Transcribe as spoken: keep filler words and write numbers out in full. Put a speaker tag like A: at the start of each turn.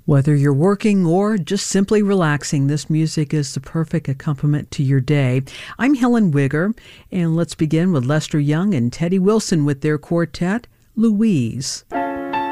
A: Whether you're working or just simply relaxing, this music is the perfect accompaniment to your day. I'm Helen Wigger, and let's begin with Lester Young and Teddy Wilson with their quartet, Louise.